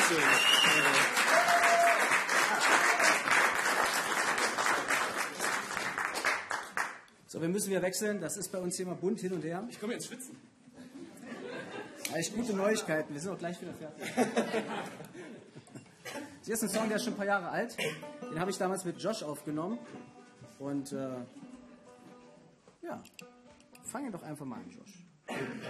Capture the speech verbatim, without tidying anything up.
Dankeschön. So, wir müssen wieder wechseln. Das ist bei uns hier mal bunt hin und her. Ich komme jetzt schwitzen. Echt gute Neuigkeiten. Wir sind auch gleich wieder fertig. Hier ist ein Song, der ist schon ein paar Jahre alt. Den habe ich damals mit Josh aufgenommen. Und äh, ja, fangen doch einfach mal an, Josh.